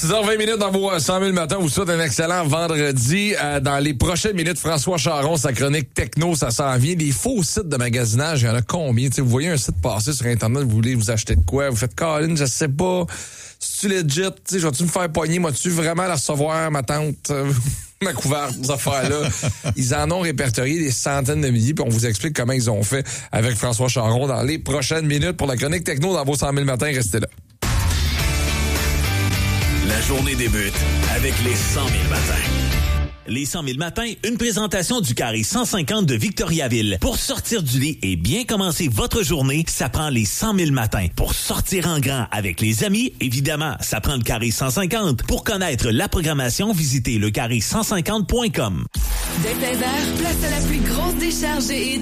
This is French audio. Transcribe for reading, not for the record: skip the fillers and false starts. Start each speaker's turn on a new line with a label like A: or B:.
A: 6h20 dans vos 100 000 matins. Vous souhaite un excellent vendredi. Dans les prochaines minutes, François Charon, sa chronique techno, ça s'en vient. Les faux sites de magasinage, il y en a combien? T'sais, vous voyez un site passer sur Internet, vous voulez vous acheter de quoi? Vous faites Colin, je sais pas. Si tu legit, je vais-tu me faire pogner? Moi-tu vraiment la recevoir, ma tante? Ma couverte, ces affaires-là. Ils en ont répertorié des centaines de milliers, puis on vous explique comment ils ont fait avec François Charon dans les prochaines minutes pour la chronique techno dans vos 100 000 matins. Restez là.
B: La journée débute avec les 100 000 matins. Les 100 000 matins, une présentation du carré 150 de Victoriaville. Pour sortir du lit et bien commencer votre journée, ça prend les 100 000 matins. Pour sortir en grand avec les amis, évidemment, ça prend le carré 150. Pour connaître la programmation, visitez lecarré150.com.
C: Dès 16h, place à la plus grosse décharge et